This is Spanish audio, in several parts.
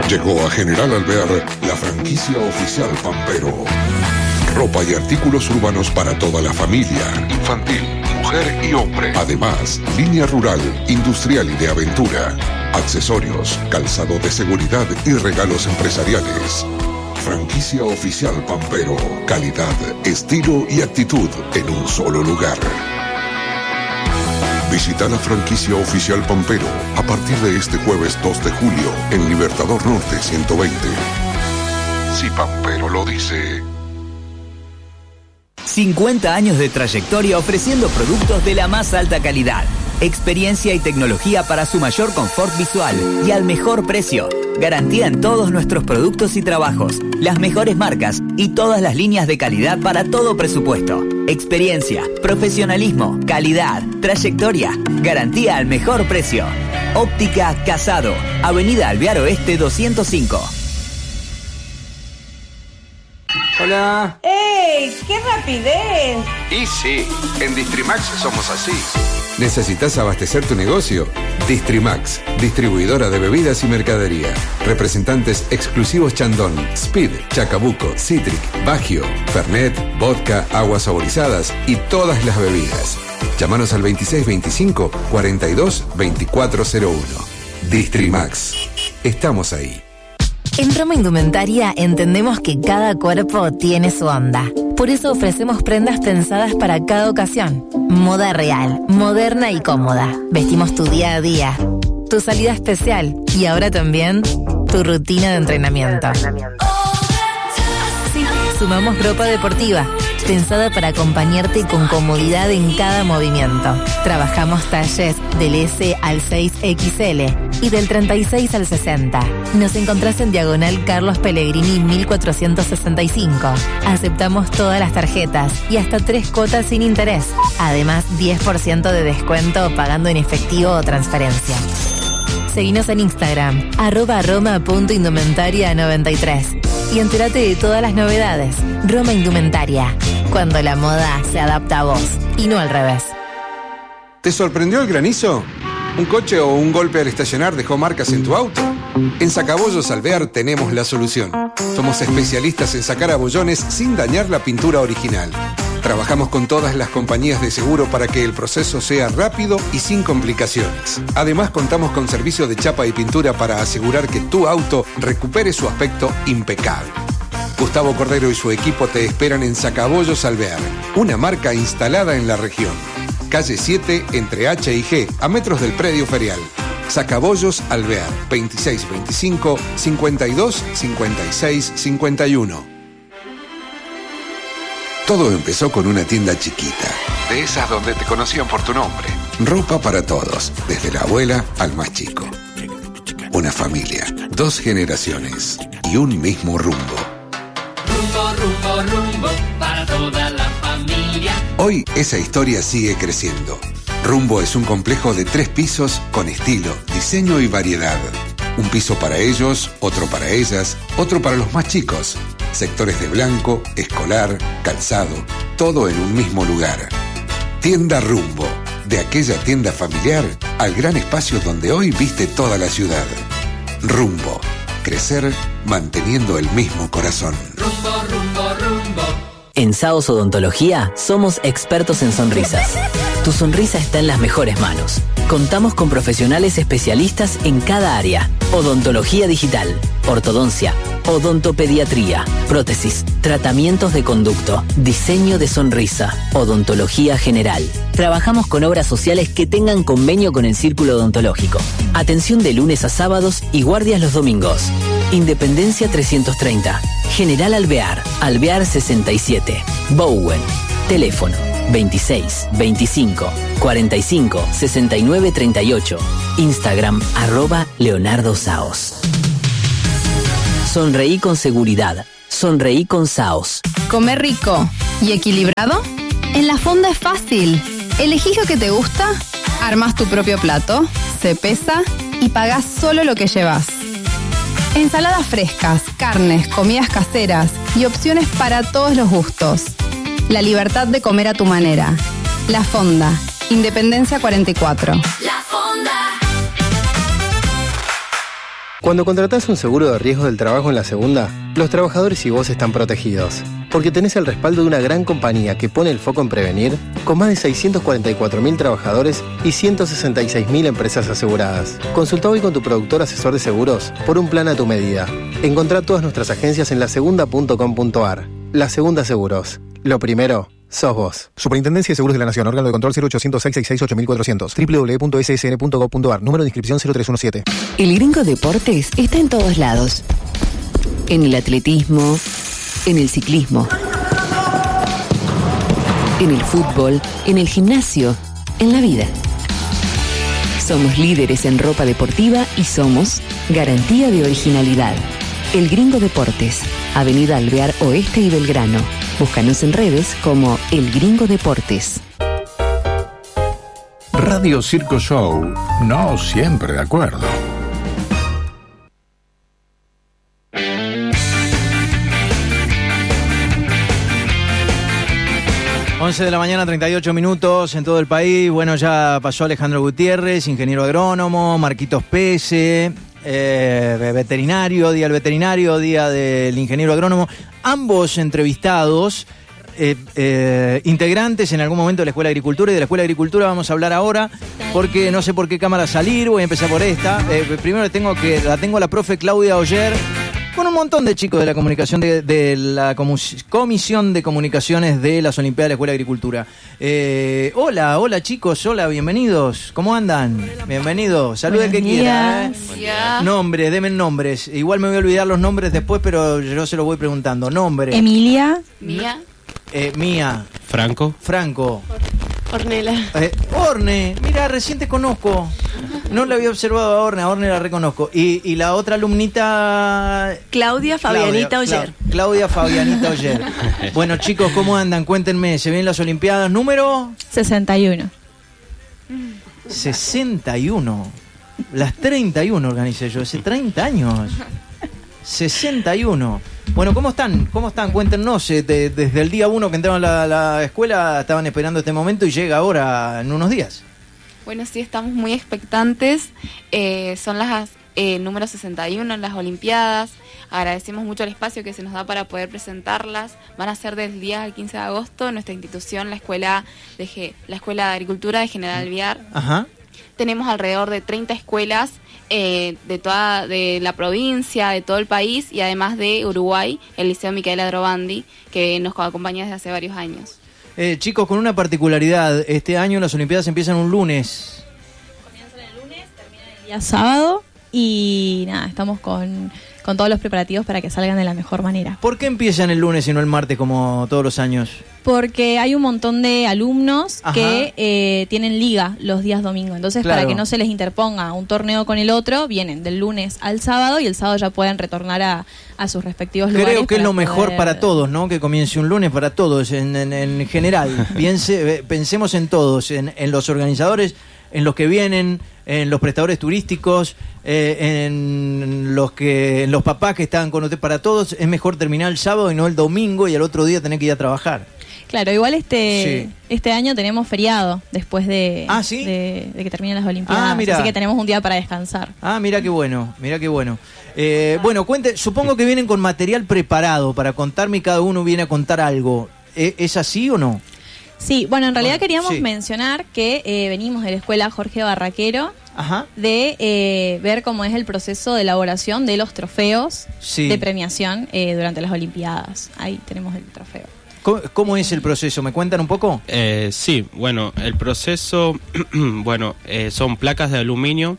Llegó a General Alvear la franquicia oficial Pampero. Ropa y artículos urbanos para toda la familia, infantil, mujer y hombre. Además, línea rural, industrial y de aventura. Accesorios, calzado de seguridad y regalos empresariales. Franquicia oficial Pampero. Calidad, estilo y actitud en un solo lugar. Visita la franquicia oficial Pampero a partir de este jueves 2 de julio en Libertador Norte 120. Si Pampero lo dice. 50 años de trayectoria ofreciendo productos de la más alta calidad. Experiencia y tecnología para su mayor confort visual y al mejor precio. Garantía en todos nuestros productos y trabajos, las mejores marcas y todas las líneas de calidad para todo presupuesto. Experiencia, profesionalismo, calidad, trayectoria, garantía al mejor precio. Óptica Casado, Avenida Alvear Oeste 205. Hola. ¡Ey! ¡Qué rapidez! Y sí, en Distrimax somos así. ¿Necesitas abastecer tu negocio? Distrimax, distribuidora de bebidas y mercadería. Representantes exclusivos Chandon, Speed, Chacabuco, Citric, Bagio, Fernet, vodka, aguas saborizadas y todas las bebidas. Llámanos al 2625 42 2401. Distrimax. Estamos ahí. En Roma Indumentaria entendemos que cada cuerpo tiene su onda. Por eso ofrecemos prendas pensadas para cada ocasión. Moda real, moderna y cómoda. Vestimos tu día a día, tu salida especial y ahora también tu rutina de entrenamiento. Sí, sumamos ropa deportiva, pensada para acompañarte con comodidad en cada movimiento. Trabajamos talles del S al 6XL y del 36 al 60. Nos encontrás en Diagonal Carlos Pellegrini 1465. Aceptamos todas las tarjetas y hasta 3 cuotas sin interés. Además, 10% de descuento pagando en efectivo o transferencia. Seguinos en Instagram, @roma.indumentaria93 y entérate de todas las novedades. Roma Indumentaria, cuando la moda se adapta a vos y no al revés. ¿Te sorprendió el granizo? ¿Un coche o un golpe al estacionar dejó marcas en tu auto? En Sacabollos Alvear tenemos la solución. Somos especialistas en sacar abollones sin dañar la pintura original. Trabajamos con todas las compañías de seguro para que el proceso sea rápido y sin complicaciones. Además, contamos con servicio de chapa y pintura para asegurar que tu auto recupere su aspecto impecable. Gustavo Cordero y su equipo te esperan en Sacabollos Alvear, una marca instalada en la región. Calle 7, entre H y G, a metros del predio ferial. Sacabollos Alvear, 2625 52 56 51. Todo empezó con una tienda chiquita. De esas donde te conocían por tu nombre. Ropa para todos, desde la abuela al más chico. Una familia, 2 generaciones y un mismo rumbo. Rumbo, rumbo, rumbo, para toda la familia. Hoy esa historia sigue creciendo. Rumbo es un complejo de 3 pisos con estilo, diseño y variedad. Un piso para ellos, otro para ellas, otro para los más chicos. Sectores de blanco, escolar, calzado, todo en un mismo lugar. Tienda Rumbo, de aquella tienda familiar al gran espacio donde hoy viste toda la ciudad. Rumbo, crecer manteniendo el mismo corazón. Rumbo, rumbo, rumbo. En Saos Odontología somos expertos en sonrisas. Tu sonrisa está en las mejores manos. Contamos con profesionales especialistas en cada área. Odontología digital, ortodoncia, odontopediatría, prótesis, tratamientos de conducto, diseño de sonrisa, odontología general. Trabajamos con obras sociales que tengan convenio con el Círculo Odontológico. Atención de lunes a sábados y guardias los domingos. Independencia 330. General Alvear, Alvear 67. Bowen. Teléfono 26 25 45 69 38. Instagram @Leonardo Saos. Sonreí con seguridad. Sonreí con Saos. ¿Comer rico y equilibrado? En la fonda es fácil. Elegís lo que te gusta, armás tu propio plato, se pesa y pagás solo lo que llevas. Ensaladas frescas, carnes, comidas caseras y opciones para todos los gustos. La libertad de comer a tu manera. La Fonda, Independencia 44. La Fonda. Cuando contratás un seguro de riesgo del trabajo en la segunda, los trabajadores y vos están protegidos. Porque tenés el respaldo de una gran compañía que pone el foco en prevenir, con más de 644.000 trabajadores y 166.000 empresas aseguradas. Consulta hoy con tu productor asesor de seguros por un plan a tu medida. Encontrá todas nuestras agencias en lasegunda.com.ar. La Segunda Seguros. Lo primero sos vos. Superintendencia de Seguros de la Nación. Órgano de control 0800-666-8400. www.ssn.gov.ar. Número de inscripción 0317. El Gringo Deportes está en todos lados. En el atletismo, en el ciclismo, en el fútbol, en el gimnasio, en la vida. Somos líderes en ropa deportiva y somos garantía de originalidad. El Gringo Deportes, Avenida Alvear Oeste y Belgrano. Búscanos en redes como El Gringo Deportes. Radio Circo Show, no siempre de acuerdo. Once de la mañana, 38 minutos en todo el país. Bueno, ya pasó Alejandro Gutiérrez, ingeniero agrónomo, Marquitos Pese, veterinario, día del veterinario, día del ingeniero agrónomo. Ambos entrevistados, integrantes en algún momento de la Escuela de Agricultura, y de la Escuela de Agricultura vamos a hablar ahora, porque no sé por qué cámara salir. Voy a empezar por esta. Primero la tengo a la profe Claudia Oller, con un montón de chicos de la comunicación de la Comisión de Comunicaciones de las Olimpiadas de la Escuela de Agricultura. Hola chicos, hola, bienvenidos. ¿Cómo andan? Bienvenidos. Saluden que quieran. Nombres, denme nombres. Igual me voy a olvidar los nombres después, pero yo se los voy preguntando. Nombre. Emilia. Mía. Mía. Franco. Ornella. Orne, mira, recién te conozco. No la había observado a Orne la reconozco. Y la otra alumnita... Claudia Fabianita Oller. Claudia Fabianita Oller. Bueno, chicos, ¿cómo andan? Cuéntenme, ¿se vienen las Olimpiadas? ¿Número? 61. 61. Las 31 organicé yo, hace 30 años. 61. Bueno, ¿cómo están? Cuéntenos, desde el día 1 que entraron a la escuela, estaban esperando este momento y llega ahora en unos días. Bueno, sí, estamos muy expectantes. Son las número 61 en las Olimpiadas. Agradecemos mucho el espacio que se nos da para poder presentarlas. Van a ser del 10 al 15 de agosto en nuestra institución, la Escuela de Agricultura de General Alvear. Ajá. Tenemos alrededor de 30 escuelas de la provincia, de todo el país, y además de Uruguay, el Liceo Micaela Drobandi, que nos acompaña desde hace varios años. Chicos, con una particularidad, este año las Olimpiadas empiezan un lunes. Comienzan el lunes, terminan el día sábado, y nada, estamos con todos los preparativos para que salgan de la mejor manera. ¿Por qué empiezan el lunes y no el martes como todos los años? Porque hay un montón de alumnos que tienen liga los días domingo. Entonces, para que no se les interponga un torneo con el otro, vienen del lunes al sábado y el sábado ya pueden retornar a sus respectivos lugares. Creo que es lo mejor para todos, ¿no? Que comience un lunes para todos, en general. Pensemos en todos, en los organizadores, en los que vienen, en los prestadores turísticos, en los papás que están con usted. Para todos es mejor terminar el sábado y no el domingo y al otro día tener que ir a trabajar. Claro, igual este año tenemos feriado después de que terminen las Olimpiadas, así que tenemos un día para descansar. Mira qué bueno. Bueno, supongo que vienen con material preparado para contarme y cada uno viene a contar algo. ¿Es así o no? Sí, bueno, en realidad queríamos mencionar que venimos de la escuela Jorge Barraquero, de ver cómo es el proceso de elaboración de los trofeos de premiación durante las Olimpiadas. Ahí tenemos el trofeo. ¿Cómo es el proceso? ¿Me cuentan un poco? Sí, bueno, el proceso, son placas de aluminio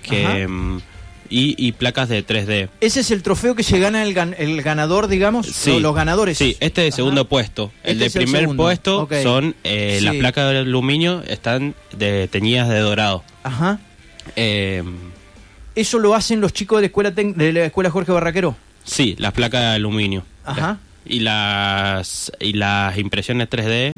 y placas de 3D. ¿Ese es el trofeo que se gana el ganador, digamos? Sí. Los ganadores. Sí, este es de segundo puesto. El de primer puesto son las placas de aluminio, están teñidas de dorado. Ajá. ¿Eso lo hacen los chicos de la escuela Jorge Barraquero? Sí, las placas de aluminio. Ajá. Y las impresiones 3D.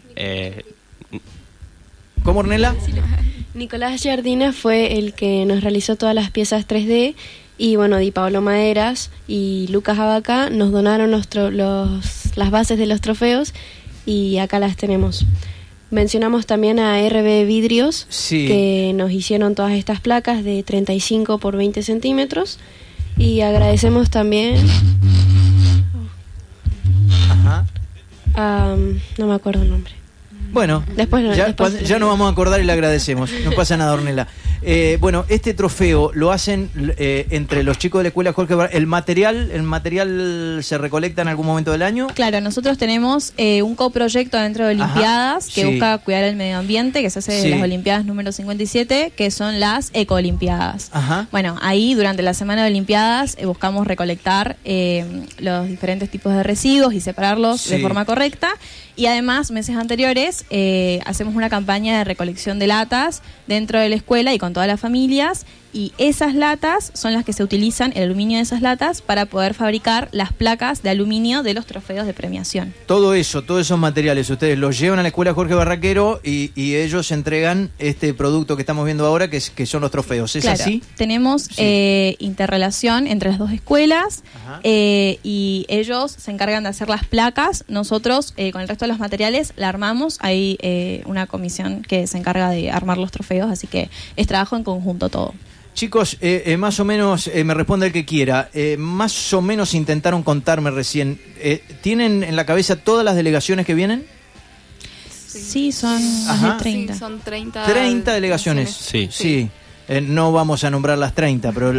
¿Cómo, Ornella? Nicolás Jardina fue el que nos realizó todas las piezas 3D, y Di Paolo Maderas y Lucas Abaca nos donaron las bases de los trofeos, y acá las tenemos. Mencionamos también a RB Vidrios, que nos hicieron todas estas placas de 35 por 20 centímetros, Y agradecemos también... no me acuerdo el nombre. Bueno, después ya nos vamos a acordar y le agradecemos. No pasa nada, Ornella. Bueno, este trofeo lo hacen entre los chicos de la escuela Jorge Barraquero. ¿El material se recolecta en algún momento del año? Claro, nosotros tenemos un coproyecto dentro de Olimpiadas que busca cuidar el medio ambiente, que se hace de las Olimpiadas número 57, que son las Eco-Olimpiadas. Bueno, ahí durante la semana de Olimpiadas buscamos recolectar los diferentes tipos de residuos y separarlos de forma correcta. Y además, meses anteriores, hacemos una campaña de recolección de latas dentro de la escuela y con todas las familias. Y esas latas son las que se utilizan, el aluminio de esas latas, para poder fabricar las placas de aluminio de los trofeos de premiación. Todos esos materiales, ustedes los llevan a la escuela Jorge Barraquero y ellos entregan este producto que estamos viendo ahora, que son los trofeos. ¿Es así? Tenemos interrelación entre las dos escuelas y ellos se encargan de hacer las placas. Nosotros, con el resto de los materiales, la armamos. Hay una comisión que se encarga de armar los trofeos, así que es trabajo en conjunto todo. Chicos, más o menos, me responde el que quiera, más o menos intentaron contarme recién, ¿tienen en la cabeza todas las delegaciones que vienen? Sí, son más de 30. Sí, son 30. 30 delegaciones. Sí. No vamos a nombrar las 30, pero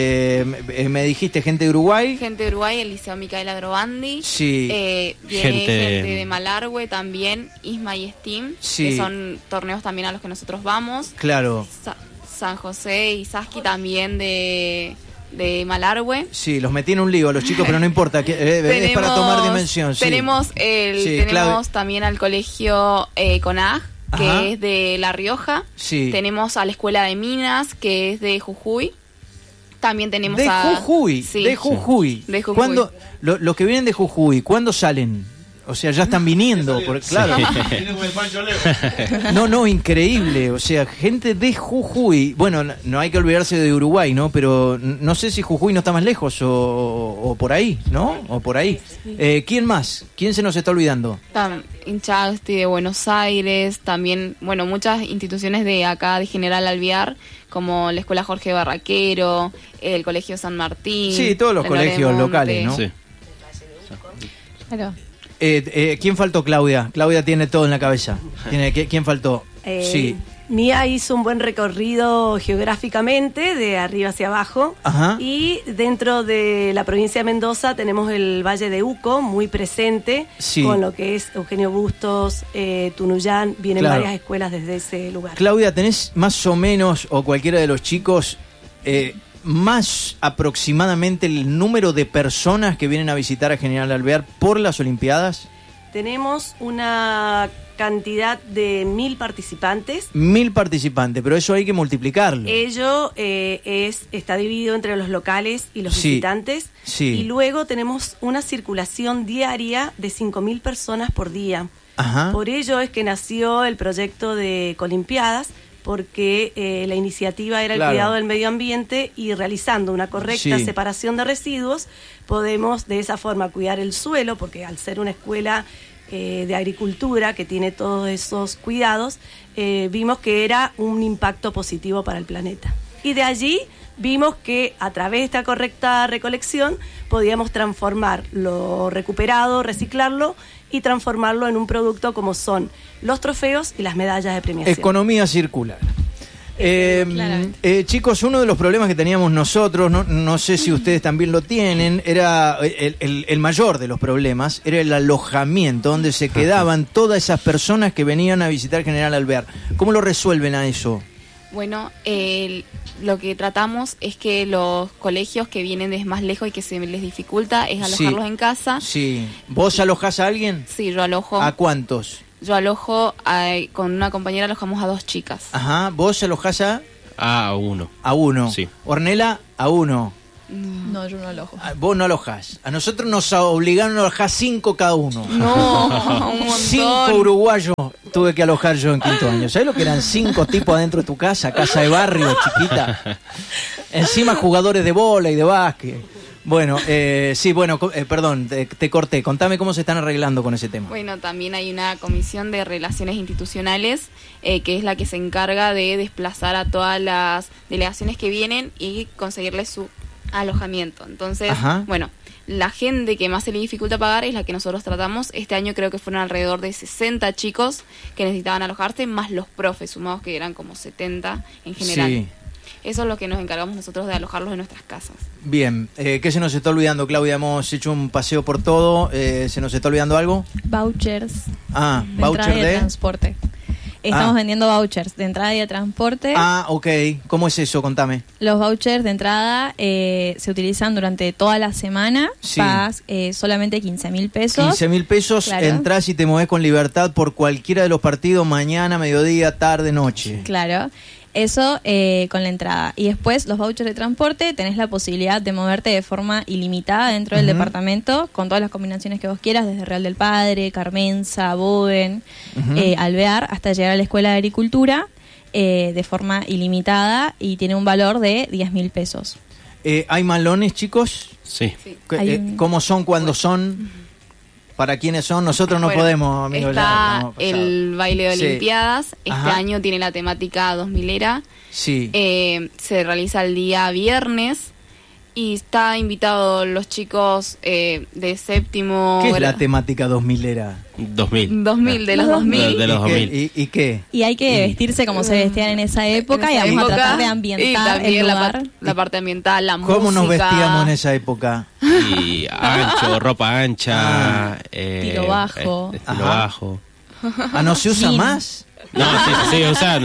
me dijiste gente de Uruguay. Gente de Uruguay, el Liceo Micaela Grobandi. Sí. Viene gente de Malargüe también, Isma y Steam, que son torneos también a los que nosotros vamos. Claro. San José y Saski también de Malargüe. Sí, los metí en un lío a los chicos, pero no importa, es para tomar dimensión. Tenemos también al colegio CONAG, que es de La Rioja. Tenemos a la Escuela de Minas, que es de Jujuy. También tenemos de Jujuy. ¿Cuándo, los que vienen de Jujuy, ¿cuándo salen? O sea, ya están viniendo, claro. No, increíble. O sea, gente de Jujuy. Bueno, no hay que olvidarse de Uruguay, ¿no? Pero no sé si Jujuy no está más lejos o por ahí, ¿no? O por ahí. ¿Quién más? ¿Quién se nos está olvidando? Inchausti de Buenos Aires, también, bueno, muchas instituciones de acá, de General Alvear, como la Escuela Jorge Barraquero, el Colegio San Martín. Sí, todos los colegios locales, ¿no? Sí. Claro. ¿Quién faltó, Claudia? Claudia tiene todo en la cabeza. ¿Quién faltó? Sí. Mía hizo un buen recorrido geográficamente, de arriba hacia abajo. Y dentro de la provincia de Mendoza tenemos el Valle de Uco, muy presente, con lo que es Eugenio Bustos, Tunuyán. Vienen varias escuelas desde ese lugar. Claudia, ¿tenés más o menos, o cualquiera de los chicos, más aproximadamente el número de personas que vienen a visitar a General Alvear por las Olimpiadas? Tenemos una cantidad de 1.000 participantes. 1.000 participantes, pero eso hay que multiplicarlo. Ello está dividido entre los locales y los visitantes. Y luego tenemos una circulación diaria de 5.000 personas por día. Por ello es que nació el proyecto de Ecolimpiadas, porque la iniciativa era el cuidado del medio ambiente, y realizando una correcta separación de residuos podemos de esa forma cuidar el suelo, porque al ser una escuela de agricultura que tiene todos esos cuidados, vimos que era un impacto positivo para el planeta. Y de allí vimos que a través de esta correcta recolección podíamos transformar lo recuperado, reciclarlo y transformarlo en un producto como son los trofeos y las medallas de premiación. Economía circular. Chicos, uno de los problemas que teníamos nosotros, no sé si ustedes también lo tienen, era el mayor de los problemas, era el alojamiento, donde se quedaban todas esas personas que venían a visitar General Alvear. ¿Cómo lo resuelven a eso? Bueno, lo que tratamos es que los colegios que vienen desde más lejos y que se les dificulta es alojarlos en casa. Sí. ¿Vos alojás a alguien? Sí, yo alojo. ¿A cuántos? Yo alojo, con una compañera alojamos a 2 chicas. ¿Vos alojás a 1? A 1. Sí. Ornella, a 1. No, yo no alojo. Vos no alojás. A nosotros nos obligaron a alojar 5 cada uno. No, un montón. 5 uruguayos tuve que alojar yo en quinto año. ¿Sabés lo que eran 5 tipos adentro de tu casa? Casa de barrio, chiquita. Encima jugadores de bola y de básquet. Bueno, perdón, te corté. Contame cómo se están arreglando con ese tema. Bueno, también hay una comisión de relaciones institucionales que es la que se encarga de desplazar a todas las delegaciones que vienen y conseguirles su alojamiento. Entonces, bueno, la gente que más se le dificulta pagar es la que nosotros tratamos. Este año creo que fueron alrededor de 60 chicos que necesitaban alojarse, más los profes, sumados que eran como 70 en general. Sí. Eso es lo que nos encargamos nosotros de alojarlos en nuestras casas. Bien, ¿qué se nos está olvidando, Claudia? Hemos hecho un paseo por todo. ¿Se nos está olvidando algo? Vouchers. Voucher de transporte. Estamos vendiendo vouchers de entrada y de transporte. Ok. ¿Cómo es eso? Contame. Los vouchers de entrada se utilizan durante toda la semana. Sí. Pagas solamente 15.000 pesos. 15.000 pesos, claro. Entrás y te movés con libertad por cualquiera de los partidos, mañana, mediodía, tarde, noche. Claro. Eso con la entrada. Y después los vouchers de transporte, tenés la posibilidad de moverte de forma ilimitada dentro del departamento, con todas las combinaciones que vos quieras, desde Real del Padre, Carmenza, Boven, Alvear, hasta llegar a la Escuela de Agricultura, de forma ilimitada, y tiene un valor de 10.000 pesos. ¿Hay malones, chicos? Sí. ¿Cómo son, cuándo son? ¿Para quiénes son? Nosotros no podemos, amigos. Está el baile de Olimpiadas. Este año tiene la temática 2000era. Sí. Se realiza el día viernes. Y está invitado los chicos de séptimo... ¿Qué es la temática 2000era? 2000. 2000, de los 2000. De los 2000. ¿Y qué? Y hay que vestirse como se vestían en esa época, y vamos a tratar de ambientar el lugar. La parte ambiental, la música. ¿Cómo nos vestíamos en esa época? Y ancho, ropa ancha. Tiro bajo. Tiro bajo. ¿No se usa más? No, sí, se sigue usando.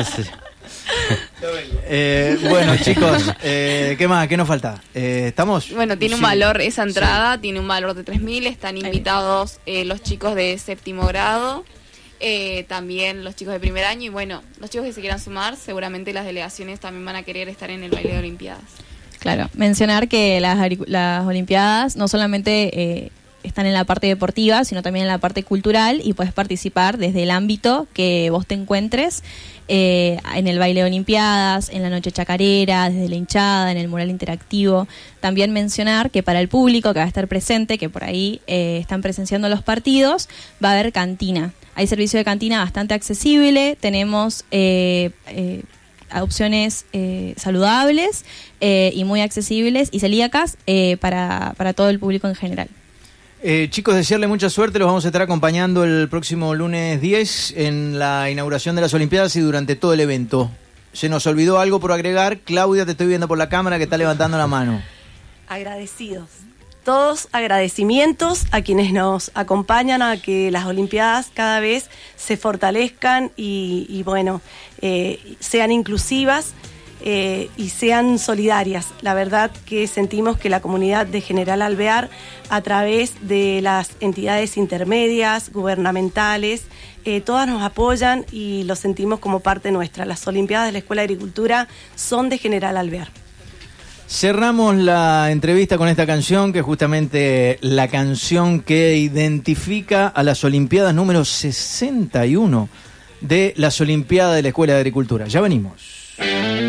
Bueno, chicos, ¿qué más? ¿Qué nos falta? ¿Estamos? Bueno, tiene un valor, esa entrada tiene un valor de 3.000. Están invitados los chicos de séptimo grado, también los chicos de primer año, y bueno, los chicos que se quieran sumar, seguramente las delegaciones también van a querer estar en el baile de Olimpiadas. Claro, mencionar que las Olimpiadas no solamente están en la parte deportiva, sino también en la parte cultural, y puedes participar desde el ámbito que vos te encuentres, en el baile de Olimpiadas, en la noche chacarera, desde la hinchada, en el mural interactivo. También mencionar que para el público que va a estar presente, que por ahí están presenciando los partidos, va a haber cantina. Hay servicio de cantina bastante accesible, tenemos opciones saludables y muy accesibles y celíacas para todo el público en general. Chicos, desearle mucha suerte. Los vamos a estar acompañando el próximo lunes 10 en la inauguración de las Olimpiadas y durante todo el evento. ¿Se nos olvidó algo por agregar? Claudia, te estoy viendo por la cámara que está levantando la mano. Agradecidos. Todos agradecimientos a quienes nos acompañan a que las Olimpiadas cada vez se fortalezcan y bueno, sean inclusivas. Y sean solidarias. La verdad que sentimos que la comunidad de General Alvear, a través de las entidades intermedias, gubernamentales, todas nos apoyan y lo sentimos como parte nuestra. Las Olimpiadas de la Escuela de Agricultura son de General Alvear. Cerramos la entrevista con esta canción, que es justamente la canción que identifica a las Olimpiadas número 61 de las Olimpiadas de la Escuela de Agricultura. Ya venimos.